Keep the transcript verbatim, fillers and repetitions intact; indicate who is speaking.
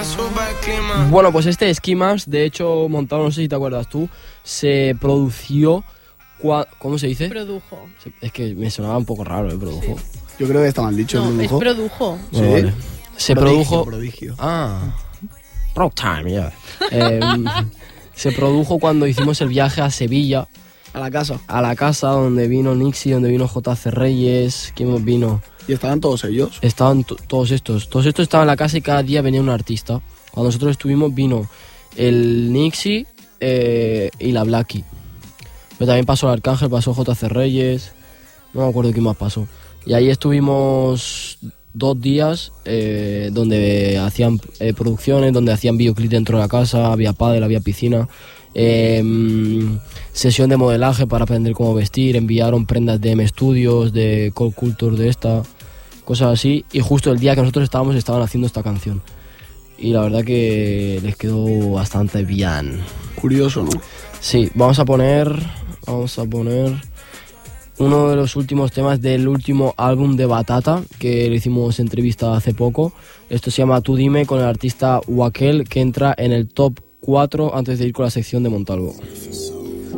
Speaker 1: Bueno, pues este Ski Maps, de hecho, montado, no sé si te acuerdas tú, se produció... Cua... ¿Cómo se dice?
Speaker 2: Produjo.
Speaker 1: Es que me sonaba un poco raro, ¿eh? Produjo.
Speaker 2: Sí.
Speaker 3: Yo creo que está mal dicho.
Speaker 2: No,
Speaker 3: produjo.
Speaker 2: es produjo.
Speaker 3: Sí.
Speaker 1: Bueno, vale. Se
Speaker 3: Prodigio,
Speaker 1: produjo...
Speaker 3: prodigio.
Speaker 1: Ah, Pro Time, ya. Eh, se produjo cuando hicimos el viaje a Sevilla,
Speaker 3: A la casa.
Speaker 1: a la casa donde vino Nixie, donde vino J C Reyes, ¿quién más vino?
Speaker 3: Y estaban todos ellos.
Speaker 1: Estaban t- todos estos, todos estos estaban en la casa y cada día venía un artista. Cuando nosotros estuvimos vino el Nixie eh, y la Blackie. Pero también pasó el Arcángel, pasó J C Reyes, no me acuerdo quién más pasó. Y ahí estuvimos dos días eh, donde hacían eh, producciones, donde hacían videoclip dentro de la casa, había pádel, había piscina, eh, sesión de modelaje para aprender cómo vestir, enviaron prendas de M Studios, de Cold Culture, de esta, cosas así. Y justo el día que nosotros estábamos estaban haciendo esta canción. Y la verdad que les quedó bastante bien.
Speaker 3: Curioso, ¿no?
Speaker 1: Sí, vamos a poner, vamos a poner uno de los últimos temas del último álbum de Batata, que le hicimos entrevista hace poco. Esto se llama Tú Dime, con el artista Wakel, que entra en el top cuatro antes de ir con la sección de Montalvo.